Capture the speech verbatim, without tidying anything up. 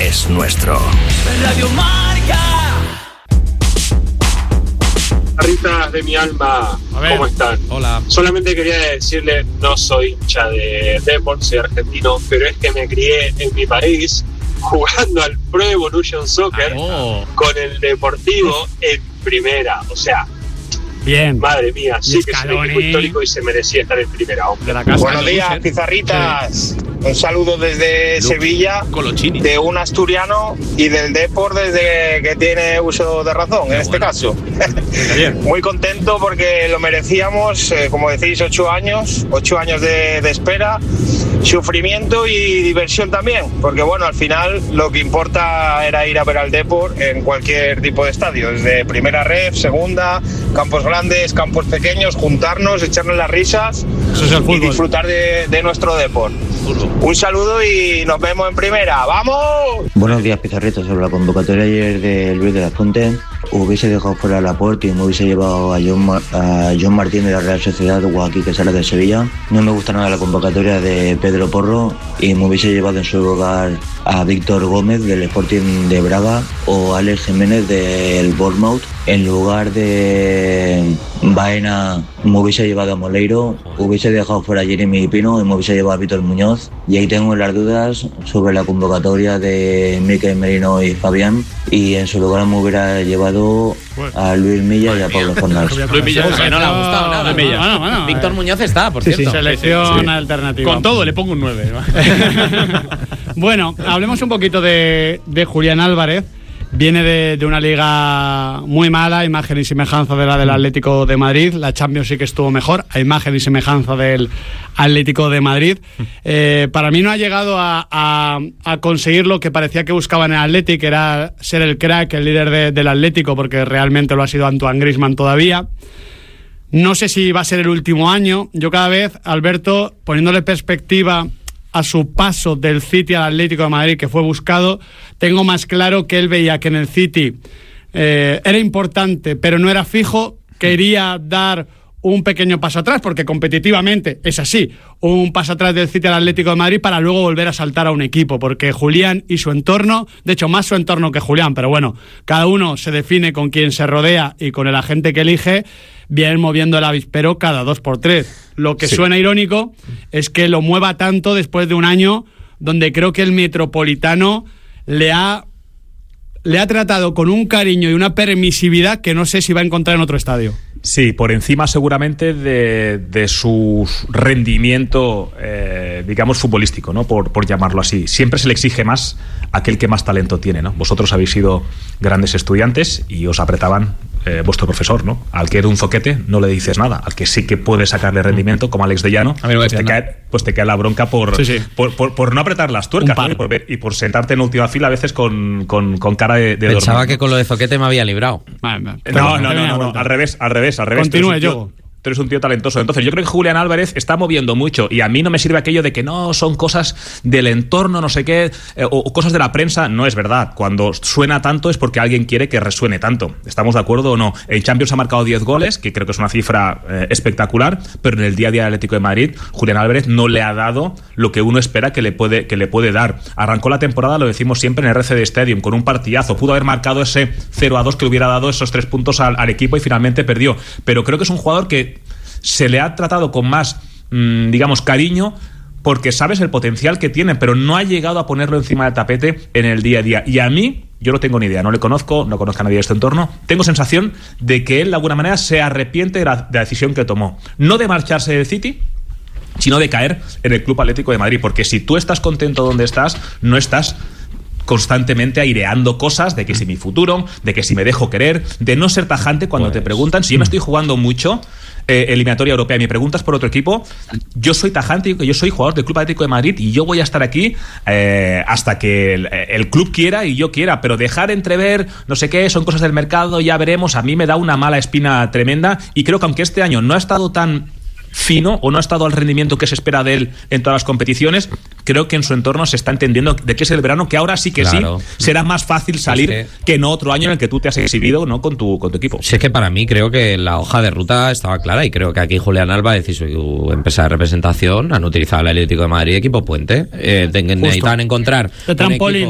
es nuestro. Radio Marca. Ritas de mi alma, ¿cómo están? Hola. Solamente quería decirle, no soy hincha de Depor, soy argentino, pero es que me crié en mi país jugando al Pro Evolution Soccer oh. con el Deportivo en primera, o sea, bien. Madre mía, sí que es un equipo histórico y se merecía estar en primera. Hombre. De la casa Buenos días, Luce. Pizarritas. Sí. Un saludo desde Luke. Sevilla, Colochini. De un asturiano y del Depor desde que tiene uso de razón, Qué en este bueno. caso. Muy contento porque lo merecíamos, eh, como decís, ocho años, ocho años de, de espera, sufrimiento y diversión también, porque bueno, al final lo que importa era ir a ver al Depor en cualquier tipo de estadio, desde primera ref, segunda, campos grandes, campos pequeños, juntarnos, echarnos las risas Eso es el fútbol. Y disfrutar de, de nuestro Depor. Un saludo y nos vemos en primera. ¡Vamos! Buenos días, Pizarritos. Sobre la convocatoria ayer de Luis de la Fuente, hubiese dejado fuera a Laporte y me hubiese llevado a John, a John Martín de la Real Sociedad o a Quique Salas de Sevilla. No me gusta nada la convocatoria de Pedro Porro y me hubiese llevado en su lugar a Víctor Gómez del Sporting de Braga o a Alex Jiménez del Bournemouth. En lugar de Baena me hubiese llevado a Moleiro, hubiese dejado fuera a Jeremy Pino y me hubiese llevado a Víctor Muñoz. Y ahí tengo las dudas sobre la convocatoria de Mikel Merino y Fabián. Y en su lugar me hubiera llevado a Luis Milla y a Pablo Fornals. Luis Milla que no le ha gustado nada. Bueno, bueno, Víctor eh. Muñoz está, por sí, cierto. Sí, selección sí. alternativa. Con todo le pongo un nueve. Bueno, hablemos un poquito de, de Julián Álvarez. Viene de, de una liga muy mala, imagen y semejanza de la del Atlético de Madrid. La Champions sí que estuvo mejor, a imagen y semejanza del Atlético de Madrid. Eh, para mí no ha llegado a, a, a conseguir lo que parecía que buscaba en el Atlético, que era ser el crack, el líder de, del Atlético, porque realmente lo ha sido Antoine Griezmann todavía. No sé si va a ser el último año. Yo cada vez, Alberto, poniéndole perspectiva a su paso del City al Atlético de Madrid, que fue buscado, tengo más claro que él veía que en el City eh, era importante, pero no era fijo, quería dar un pequeño paso atrás, porque competitivamente es así, un paso atrás del City al Atlético de Madrid para luego volver a saltar a un equipo, porque Julián y su entorno, de hecho más su entorno que Julián, pero bueno, cada uno se define con quien se rodea y con el agente que elige, vienen moviendo el avispero cada dos por tres. Lo que sí. suena irónico es que lo mueva tanto después de un año donde creo que el Metropolitano le ha le ha tratado con un cariño y una permisividad que no sé si va a encontrar en otro estadio. Sí, por encima seguramente de, de su rendimiento, eh, digamos, futbolístico, ¿no? Por, por llamarlo así. Siempre se le exige más a aquel que más talento tiene, ¿no? Vosotros habéis sido grandes estudiantes y os apretaban eh, vuestro profesor, ¿no? Al que era un zoquete no le dices nada. Al que sí que puede sacarle rendimiento, como Alex de Llano, no pues, te cae, pues te cae la bronca por, sí, sí. por, por, por no apretar las tuercas, ¿no? y, por, y por sentarte en última fila a veces con, con, con cara de, de Pensaba dormir, que con lo de zoquete me había librado. No, no, no, no, no, no, al revés, al revés, al revés. Continúe, yo. Tú eres un tío talentoso. Entonces yo creo que Julián Álvarez está moviendo mucho y a mí no me sirve aquello de que no, son cosas del entorno, no sé qué, eh, o, o cosas de la prensa. No es verdad. Cuando suena tanto es porque alguien quiere que resuene tanto. ¿Estamos de acuerdo o no? En Champions ha marcado diez goles, que creo que es una cifra eh, espectacular, pero en el día a día del Atlético de Madrid, Julián Álvarez no le ha dado lo que uno espera que le puede, que le puede dar. Arrancó la temporada, lo decimos siempre, en el R C D Stadium, con un partidazo. Pudo haber marcado ese cero a dos que le hubiera dado esos tres puntos al, al equipo y finalmente perdió. Pero creo que es un jugador que se le ha tratado con más, mmm, digamos, cariño, porque sabes el potencial que tiene, pero no ha llegado a ponerlo encima del tapete en el día a día. Y a mí, yo no tengo ni idea, no le conozco, no conozco a nadie de este entorno, tengo sensación de que él de alguna manera se arrepiente de la, de la decisión que tomó. No de marcharse del City, sino de caer en el Club Atlético de Madrid, porque si tú estás contento donde estás, no estás constantemente aireando cosas de que si mi futuro, de que si me dejo querer, de no ser tajante cuando pues, te preguntan. Si yo me estoy jugando mucho eh, eliminatoria europea y me preguntas por otro equipo, yo soy tajante, yo soy jugador del Club Atlético de Madrid y yo voy a estar aquí eh, hasta que el, el club quiera y yo quiera, pero dejar entrever no sé qué, son cosas del mercado, ya veremos, a mí me da una mala espina tremenda y creo que aunque este año no ha estado tan fino o no ha estado al rendimiento que se espera de él en todas las competiciones, creo que en su entorno se está entendiendo de qué es el verano, que ahora sí que claro. sí será más fácil salir es que... que en otro año en el que tú te has exhibido, ¿no? con tu con tu equipo. Si es que para mí creo que la hoja de ruta estaba clara y creo que aquí Julián Álvarez y su empresa de representación han utilizado el Atlético de Madrid equipo puente. Eh, necesitan encontrar de trampolín.